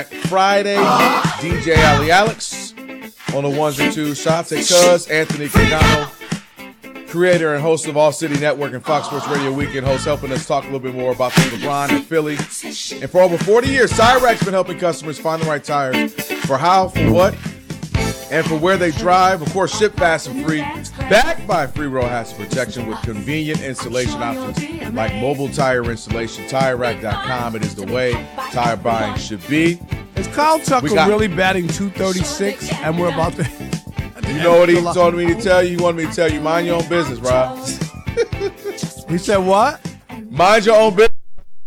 Friday, DJ Ali Alex on the ones and twos. Shots at Cuz, Anthony Cagano, creator and host of All City Network and Fox Sports Radio Weekend host, helping us talk a little bit more about the LeBron and Philly. And for over 40 years, Tire Rack's been helping customers find the right tires for how, for what, and for where they drive. Of course, ship fast and free. Backed by free road hazard protection with convenient installation options like mobile tire installation. TireRack.com. It is the way tire buying should be. Is Kyle Tucker really batting .236? And we're about to. You know what he told me to tell you? He wanted me to tell you, mind your own business, Rob. He said what? Mind your own business.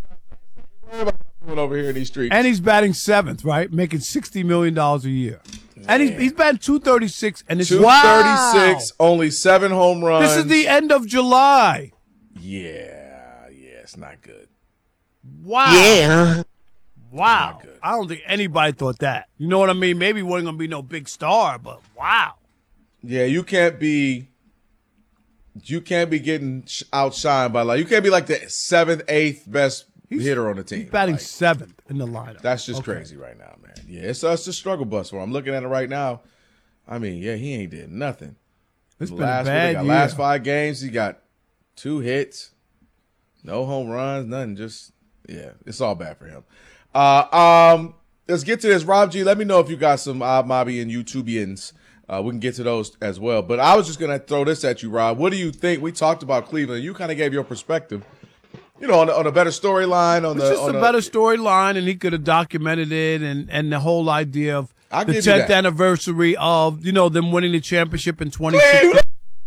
Over here in these streets. And he's batting 7th, right? Making $60 million a year. And he's batting .236, and it's 236, only 7 home runs. This is the end of July. Yeah, it's not good. Wow. Yeah. Wow. I don't think anybody thought that. You know what I mean? Maybe he wasn't going to be no big star, but wow. Yeah, you can't be getting outshined by you can't be like the 7th, 8th best hitter on the team. He's batting 7th in the lineup. That's just crazy right now, man. Yeah, it's a struggle bus for him. I'm looking at it right now. I mean, yeah, he ain't did nothing. It's been a bad year. Last 5 games, he got 2 hits, no home runs, nothing. Just it's all bad for him. Let's get to this. Rob G, let me know if you got some Mobby and YouTubians. We can get to those as well. But I was just going to throw this at you, Rob. What do you think? We talked about Cleveland. You kind of gave your perspective. You know, on a better storyline. It's just a better storyline, and he could have documented it, and the whole idea of the 10th anniversary of, them winning the championship in 2016.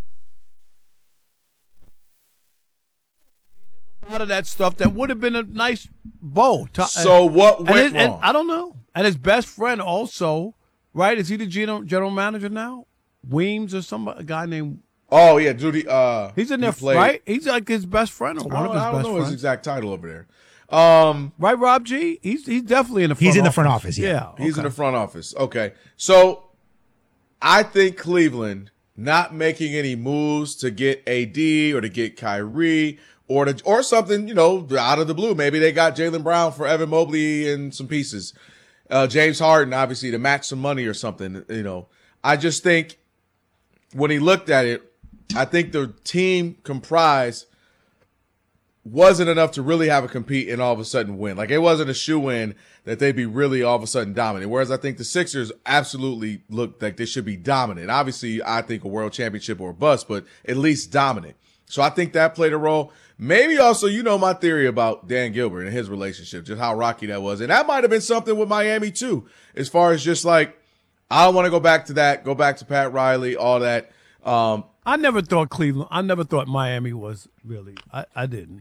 A lot of that stuff that would have been a nice bow. So what went wrong? And I don't know. And his best friend also, right? Is he the general manager now? Weems or a guy named... Oh, yeah, Judy. He's in there, right? He's like his best friend or one of his best friends. I don't know his exact title over there. Right, Rob G? He's definitely in the front office. He's in the front office, yeah. He's in the front office. Okay. So I think Cleveland not making any moves to get AD or to get Kyrie or something, out of the blue. Maybe they got Jaylen Brown for Evan Mobley and some pieces. James Harden, obviously, to match some money or something, I just think when he looked at it, I think the team comprised wasn't enough to really have a compete and all of a sudden win. Like, it wasn't a shoe-in that they'd be really all of a sudden dominant. Whereas I think the Sixers absolutely looked like they should be dominant. Obviously, I think a world championship or a bust, but at least dominant. So I think that played a role. Maybe also, my theory about Dan Gilbert and his relationship, just how rocky that was. And that might have been something with Miami, too, as far as just like, I don't want to go back to that, go back to Pat Riley, all that. I never thought Miami was really. I didn't.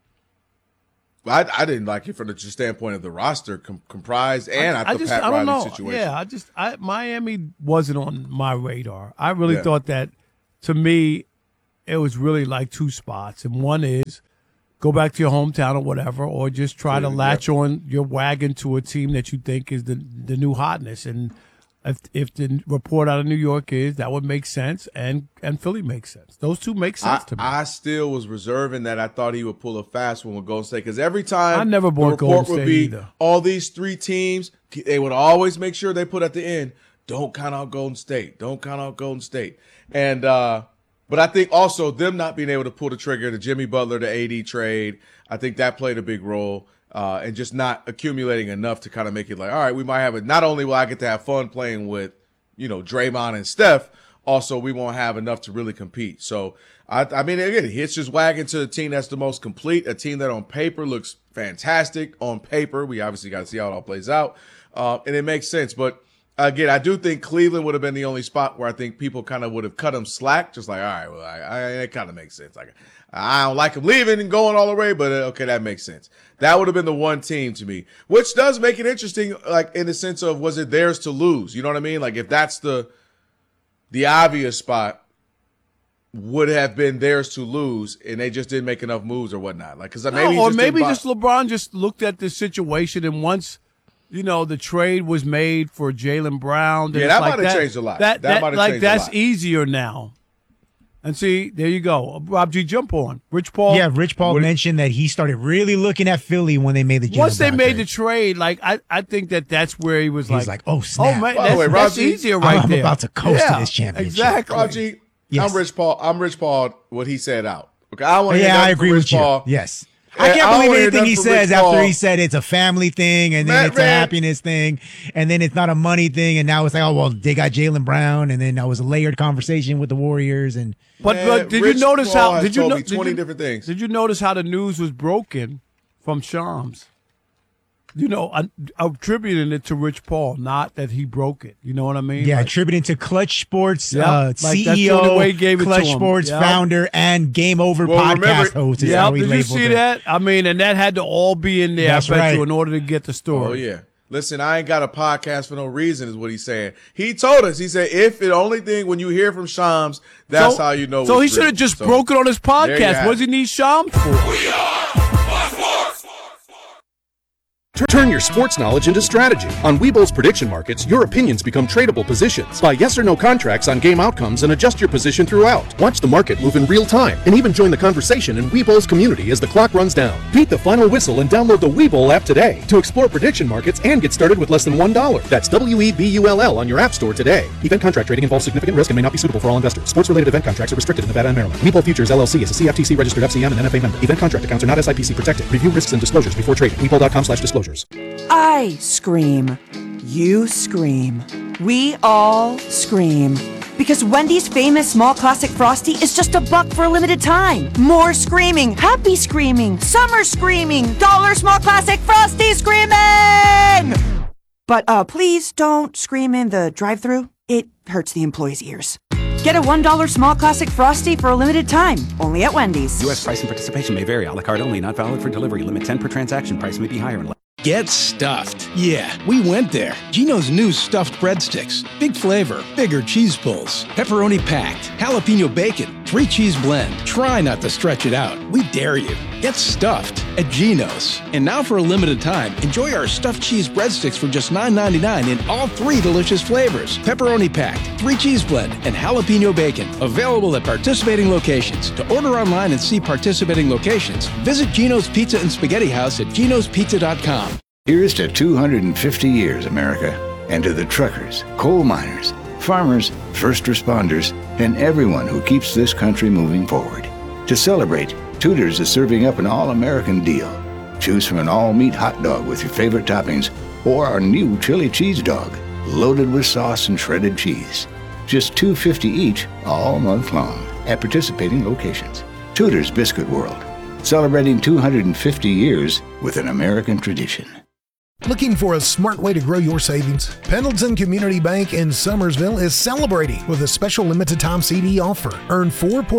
I didn't like it from the standpoint of the roster comprised, and I thought Pat Riley situation. Yeah, Miami wasn't on my radar. I really thought that, to me, it was really like 2 spots, and one is go back to your hometown or whatever, or just try to latch on your wagon to a team that you think is the new hotness. And if the report out of New York is, that would make sense, and Philly makes sense. Those two make sense to me. I still was reserving that. I thought he would pull a fast one with Golden State, because every time I never bought the report Golden would be either. All these 3 teams, they would always make sure they put at the end, don't count out Golden State. Don't count out Golden State. And but I think also them not being able to pull the trigger, the Jimmy Butler, the AD trade, I think that played a big role. And just not accumulating enough to kind of make it like, all right, we might have it. Not only will I get to have fun playing with, Draymond and Steph, also we won't have enough to really compete. So, I mean, again, he hits his wagon to the team that's the most complete, a team that on paper looks fantastic. On paper, we obviously got to see how it all plays out. And it makes sense. But again, I do think Cleveland would have been the only spot where I think people kind of would have cut him slack. Just like, all right, well, it kind of makes sense. Like, I don't like him leaving and going all the way, but okay, that makes sense. That would have been the one team to me, which does make it interesting, like in the sense of, was it theirs to lose? You know what I mean? Like, if that's the obvious spot, would have been theirs to lose, and they just didn't make enough moves or whatnot. Like, because maybe just LeBron just looked at the situation, and once the trade was made for Jaylen Brown, that might have changed a lot. That might have changed a lot. That's easier now. And see, there you go. Rob G, jump on. Rich Paul. Yeah, Rich Paul mentioned that he started really looking at Philly when they made the Geno Once they Brown made trade. the trade, like I think that's where he was He's like, oh, snap. oh man, By the way, that's Rob G, easier right I'm there. about to coast to this championship. Exactly. Raji, Yes. I'm Rich Paul. What he said out. Okay, I want to Yeah, hear I nothing agree from with Rich you. Paul. Yes. Yeah, I can't I don't believe wanna hear anything he nothing from says Rich after Paul. he said it's a family thing and then Man, it's a happiness thing and then it's not a money thing and now it's like, oh, well, they got Jaylen Brown and then that was a layered conversation with the Warriors. And But did Rich you notice Paul how? has Did you told know? me 20 different things. Did you notice how the news was broken from Shams? You know, attributing it to Rich Paul, not that he broke it. You know what I mean? yeah, Like, attributing to Clutch Sports Yep. Like, that's the only way he CEO, gave it to Clutch him. Sports Yep. founder, and Game Over Well, podcast remember- host is yeah, how he did you labeled see it. that? I mean, and that had to all be in there, That's I bet right. you, in order to get the story. Oh yeah. Listen, I ain't got a podcast for no reason, is what he's saying. He told us. He said, if the only thing when you hear from Shams, that's how you know. So he it's should have real. just So, broke it on his there you podcast. have What does he need Shams for? Turn your sports knowledge into strategy. On Webull's prediction markets, your opinions become tradable positions. Buy yes or no contracts on game outcomes and adjust your position throughout. Watch the market move in real time and even join the conversation in Webull's community as the clock runs down. Beat the final whistle and download the Webull app today to explore prediction markets and get started with less than $1. That's WEBULL on your app store today. Event contract trading involves significant risk and may not be suitable for all investors. Sports-related event contracts are restricted in Nevada and Maryland. Webull Futures LLC is a CFTC registered FCM and NFA member. Event contract accounts are not SIPC protected. Review risks and disclosures before trading. Webull.com/disclosures. I scream. You scream. We all scream. Because Wendy's famous small classic Frosty is just $1 for a limited time. More screaming, happy screaming, summer screaming, dollar small classic Frosty screaming! But please don't scream in the drive-thru. It hurts the employees' ears. Get a $1 small classic Frosty for a limited time, only at Wendy's. U.S. price and participation may vary. A la carte only. Not valid for delivery. Limit 10 per transaction. Price may be higher. Get stuffed. Yeah, we went there. Geno's new stuffed breadsticks. Big flavor, bigger cheese pulls, pepperoni packed, jalapeno bacon, 3 cheese blend. Try not to stretch it out. We dare you. Get stuffed at Geno's. And now for a limited time, enjoy our stuffed cheese breadsticks for just $9.99 in all 3 delicious flavors. Pepperoni packed, 3 cheese blend, and jalapeno bacon. Available at participating locations. To order online and see participating locations, visit Geno's Pizza and Spaghetti House at genospizza.com. Here's to 250 years, America, and to the truckers, coal miners, farmers, first responders, and everyone who keeps this country moving forward. To celebrate, Tudor's is serving up an all-American deal. Choose from an all-meat hot dog with your favorite toppings or our new chili cheese dog, loaded with sauce and shredded cheese. Just $2.50 each all month long at participating locations. Tudor's Biscuit World, celebrating 250 years with an American tradition. Looking for a smart way to grow your savings? Pendleton Community Bank in Summersville is celebrating with a special limited time CD offer. Earn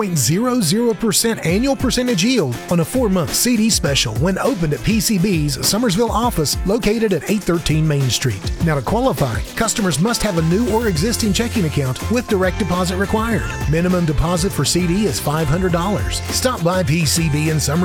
4.00% annual percentage yield on a 4-month CD special when opened at PCB's Summersville office located at 813 Main Street. Now to qualify, customers must have a new or existing checking account with direct deposit required. Minimum deposit for CD is $500. Stop by PCB in Summersville